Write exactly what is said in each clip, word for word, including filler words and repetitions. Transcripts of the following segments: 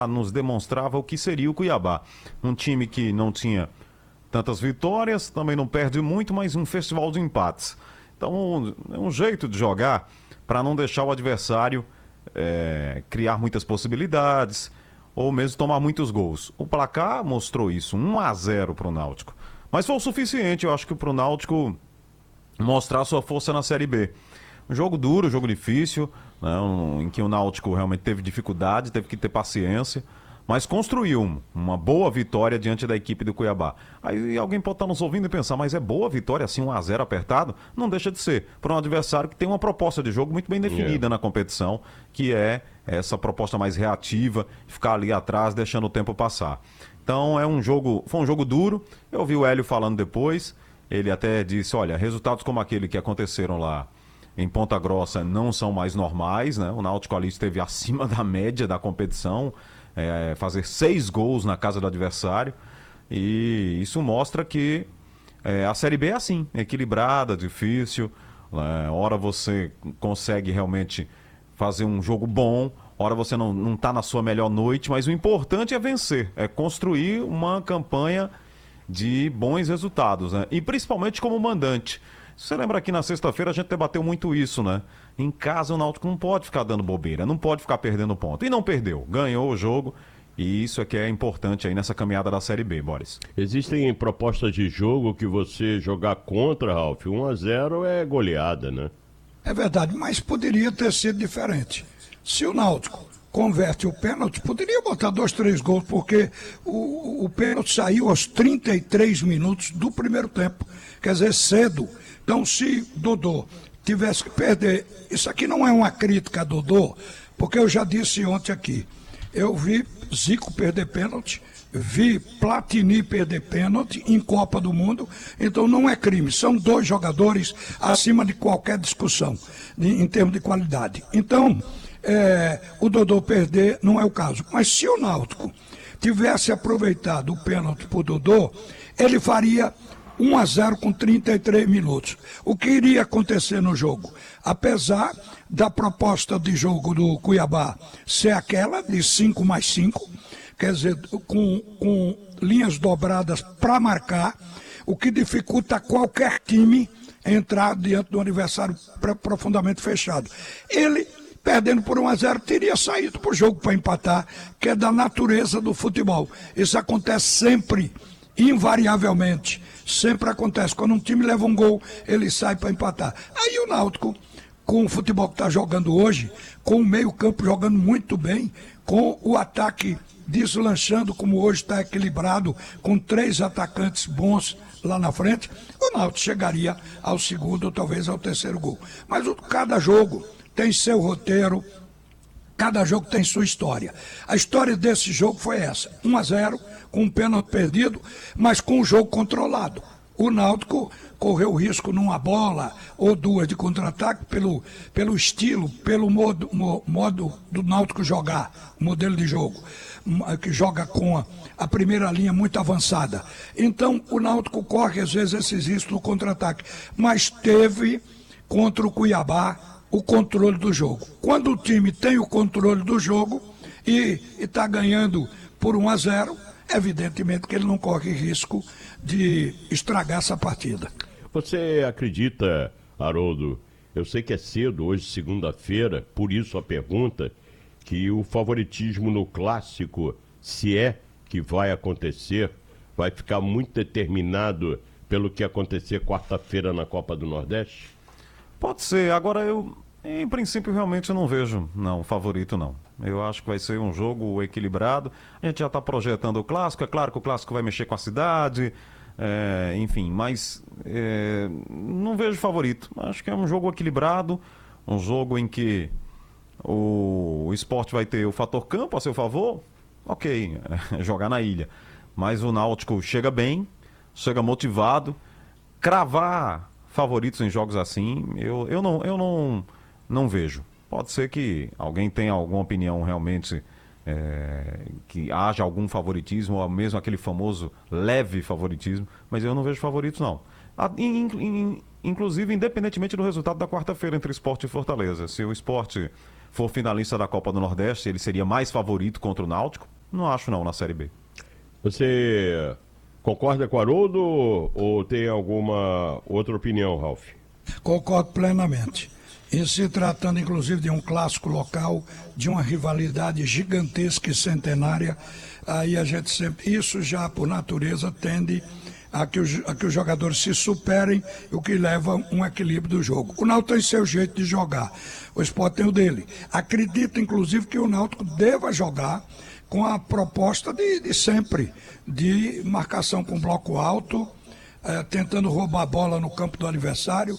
nos demonstrava o que seria o Cuiabá. Um time que não tinha tantas vitórias, também não perde muito, mas um festival de empates. Então, é um jeito de jogar para não deixar o adversário é, criar muitas possibilidades ou mesmo tomar muitos gols. O placar mostrou isso, um a zero para o Náutico. Mas foi o suficiente, eu acho que para o Náutico mostrar sua força na Série B. Um jogo duro, um jogo difícil, né, um, em que o Náutico realmente teve dificuldade, teve que ter paciência, mas construiu uma boa vitória diante da equipe do Cuiabá. Aí alguém pode estar nos ouvindo e pensar, mas é boa vitória assim, um a zero apertado? Não deixa de ser, para um adversário que tem uma proposta de jogo muito bem definida yeah. na competição, que é essa proposta mais reativa, ficar ali atrás, deixando o tempo passar. Então é um jogo, foi um jogo duro, eu vi o Hélio falando depois, ele até disse, olha, resultados como aquele que aconteceram lá em Ponta Grossa não são mais normais, né? O Náutico ali esteve acima da média da competição, é, fazer seis gols na casa do adversário, e isso mostra que é, a Série B é assim, equilibrada, difícil, é, hora você consegue realmente fazer um jogo bom, hora você não, não tá na sua melhor noite, mas o importante é vencer, é construir uma campanha de bons resultados, né? E principalmente como mandante. Você lembra que na sexta-feira a gente debateu muito isso, né? Em casa o Náutico não pode ficar dando bobeira, não pode ficar perdendo ponto. E não perdeu, ganhou o jogo, e isso é que é importante aí nessa caminhada da Série B, Boris. Existem propostas de jogo que você jogar contra, Ralf, um a zero é goleada, né? É verdade, mas poderia ter sido diferente. Se o Náutico converte o pênalti, poderia botar dois, três gols, porque o, o pênalti saiu aos trinta e três minutos do primeiro tempo, quer dizer, cedo. Então, se Dodô tivesse que perder, isso aqui não é uma crítica a Dodô, porque eu já disse ontem aqui, eu vi Zico perder pênalti, vi Platini perder pênalti em Copa do Mundo, então não é crime, são dois jogadores acima de qualquer discussão, em termos de qualidade. Então, é, o Dodô perder não é o caso, mas se o Náutico tivesse aproveitado o pênalti por Dodô, ele faria um a zero com trinta e três minutos. O que iria acontecer no jogo? Apesar da proposta de jogo do Cuiabá ser aquela de cinco mais cinco, quer dizer, com, com linhas dobradas para marcar, o que dificulta qualquer time entrar diante do adversário profundamente fechado. Ele, perdendo por um a zero, teria saído para o jogo para empatar, que é da natureza do futebol. Isso acontece sempre, invariavelmente. Sempre acontece, quando um time leva um gol, ele sai para empatar. Aí o Náutico, com o futebol que está jogando hoje, com o meio campo jogando muito bem, com o ataque deslanchando como hoje está equilibrado, com três atacantes bons lá na frente, o Náutico chegaria ao segundo ou talvez ao terceiro gol. Mas o, cada jogo tem seu roteiro, cada jogo tem sua história. A história desse jogo foi essa, um a zero, com um pênalti perdido, mas com o jogo controlado. O Náutico correu o risco numa bola ou duas de contra-ataque pelo, pelo estilo, pelo modo, mo, modo do Náutico jogar, modelo de jogo, que joga com a, a primeira linha muito avançada. Então o Náutico corre às vezes esses riscos no contra-ataque, mas teve contra o Cuiabá o controle do jogo. Quando o time tem o controle do jogo e está ganhando por um a zero, evidentemente que ele não corre risco de estragar essa partida. Você acredita, Haroldo, eu sei que é cedo, hoje segunda-feira, por isso a pergunta, que o favoritismo no clássico, se é que vai acontecer, vai ficar muito determinado pelo que acontecer quarta-feira na Copa do Nordeste? Pode ser, agora eu, em princípio, realmente não vejo, não, favorito não. Eu acho que vai ser um jogo equilibrado. A gente já está projetando o clássico. É claro que o clássico vai mexer com a cidade, é, enfim, mas é, não vejo favorito. Acho que é um jogo equilibrado, um jogo em que o, o esporte vai ter o fator campo a seu favor. Ok, é, jogar na ilha. Mas o Náutico chega bem, chega motivado. Cravar favoritos em jogos assim, eu, eu, não, eu não, não vejo. Pode ser que alguém tenha alguma opinião realmente, é, que haja algum favoritismo, ou mesmo aquele famoso leve favoritismo, mas eu não vejo favoritos não. In, in, inclusive, independentemente do resultado da quarta-feira entre Sport e Fortaleza. Se o Sport for finalista da Copa do Nordeste, ele seria mais favorito contra o Náutico? Não acho não, na Série B. Você concorda com o Haroldo ou tem alguma outra opinião, Ralf? Concordo plenamente. E se tratando, inclusive, de um clássico local, de uma rivalidade gigantesca e centenária, aí a gente sempre... Isso já, por natureza, tende a que, os, a que os jogadores se superem, o que leva um equilíbrio do jogo. O Náutico tem seu jeito de jogar, o Sport tem o dele. Acredito, inclusive, que o Náutico deva jogar com a proposta de, de sempre, de marcação com bloco alto, É, tentando roubar a bola no campo do adversário,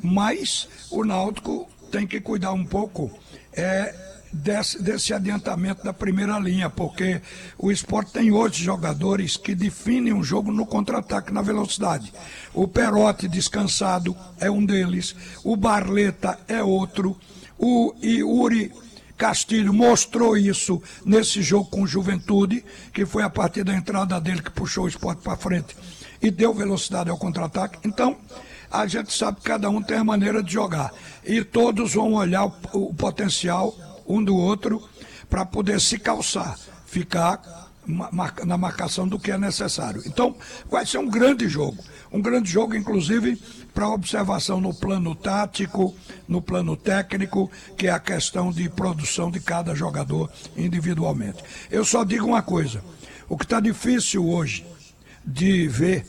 mas o Náutico tem que cuidar um pouco é, desse, desse adiantamento da primeira linha, porque o Sport tem hoje jogadores que definem um jogo no contra-ataque, na velocidade. O Perotti descansado é um deles, o Barleta é outro, o Yuri Castilho mostrou isso nesse jogo com o Juventude, que foi a partir da entrada dele que puxou o Sport para frente e deu velocidade ao contra-ataque. Então, a gente sabe que cada um tem a maneira de jogar. E todos vão olhar o, o potencial um do outro para poder se calçar, ficar mar, na marcação do que é necessário. Então, vai ser um grande jogo. Um grande jogo, inclusive, para observação no plano tático, no plano técnico, que é a questão de produção de cada jogador individualmente. Eu só digo uma coisa. O que está difícil hoje de ver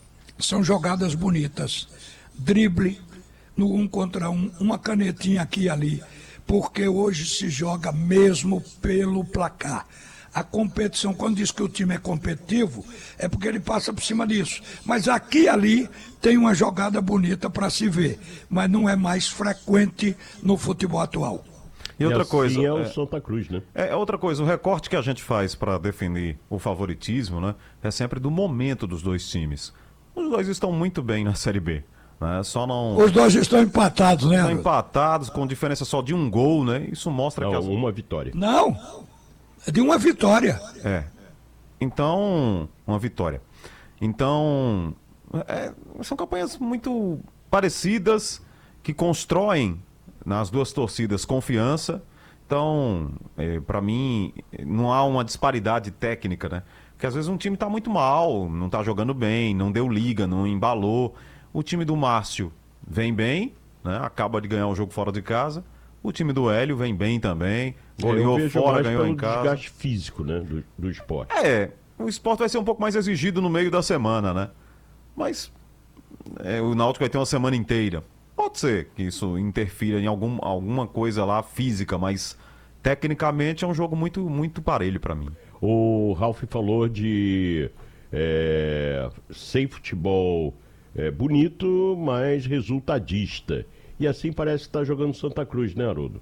são jogadas bonitas, drible no um contra um, uma canetinha aqui e ali, porque hoje se joga mesmo pelo placar. A competição, quando diz que o time é competitivo, é porque ele passa por cima disso. Mas aqui e ali tem uma jogada bonita para se ver, mas não é mais frequente no futebol atual. E outra e assim coisa, é o é, Santa Cruz, né? É outra coisa, o recorte que a gente faz para definir o favoritismo, né, é sempre do momento dos dois times. Os dois estão muito bem na Série B, né? Só não Os dois estão empatados, né? estão empatados com diferença só de um gol, né? Isso mostra Não, que as... uma vitória. Não, é de uma vitória. É. Então, uma vitória. Então, é, são campanhas muito parecidas que constroem nas duas torcidas confiança. Então, é, para mim, não há uma disparidade técnica, né? Porque às vezes um time está muito mal, não está jogando bem, não deu liga, não embalou. O time do Márcio vem bem, né? Acaba de ganhar o jogo fora de casa. O time do Hélio vem bem também, goleou Eu vejo fora, mais ganhou pelo em casa. desgaste físico, né, do, do esporte. É, o esporte vai ser um pouco mais exigido no meio da semana, né? Mas é, o Náutico vai ter uma semana inteira. Pode ser que isso interfira em algum, alguma coisa lá física, mas tecnicamente é um jogo muito, muito parelho para mim. O Ralf falou de é, sem futebol é, bonito, mas resultadista. E assim parece que está jogando Santa Cruz, né, Haroldo?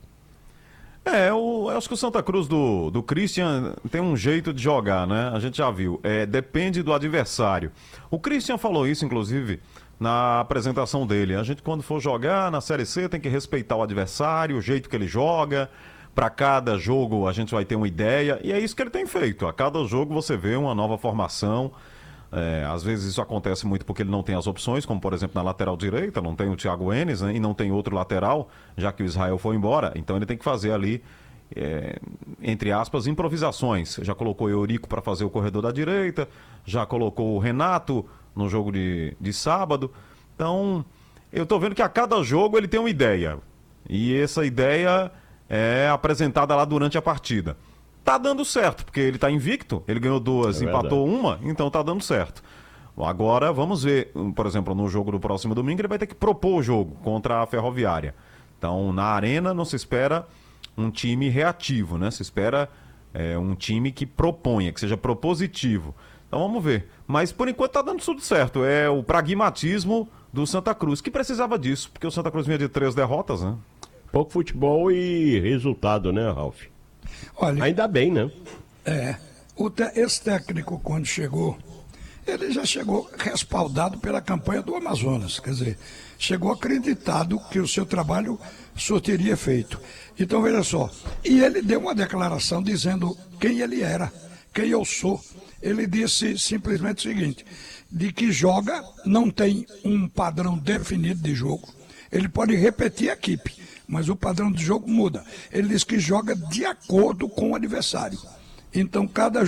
É, eu, eu acho que o Santa Cruz do, do Christian tem um jeito de jogar, né? A gente já viu. É, depende do adversário. O Christian falou isso, inclusive, na apresentação dele. A gente, quando for jogar na Série C, tem que respeitar o adversário, o jeito que ele joga. Para cada jogo a gente vai ter uma ideia. E é isso que ele tem feito. A cada jogo você vê uma nova formação. É, às vezes isso acontece muito porque ele não tem as opções, como por exemplo na lateral direita, não tem o Thiago Enes, né, e não tem outro lateral, já que o Israel foi embora. Então ele tem que fazer ali, é, entre aspas, improvisações. Já colocou o Eurico para fazer o corredor da direita, já colocou o Renato no jogo de, de sábado. Então eu tô vendo que a cada jogo ele tem uma ideia. E essa ideia é apresentada lá durante a partida. Tá dando certo, porque ele tá invicto, ele ganhou duas, é empatou uma, então tá dando certo. Agora vamos ver, por exemplo, no jogo do próximo domingo ele vai ter que propor o jogo contra a Ferroviária. Então na Arena não se espera um time reativo, né? Se espera é, um time que proponha, que seja propositivo. Então vamos ver. Mas por enquanto tá dando tudo certo, é o pragmatismo do Santa Cruz, que precisava disso, porque o Santa Cruz vinha de três derrotas, né? Pouco futebol e resultado, né, Ralf? Olha, ainda bem, né? É, o te, esse técnico quando chegou, ele já chegou respaldado pela campanha do Amazonas, quer dizer, chegou acreditado que o seu trabalho surtiria efeito. Então veja só, e ele deu uma declaração dizendo quem ele era, quem eu sou. Ele disse simplesmente o seguinte, de que joga, não tem um padrão definido de jogo, ele pode repetir a equipe, mas o padrão do jogo muda. Ele diz que joga de acordo com o adversário. Então, cada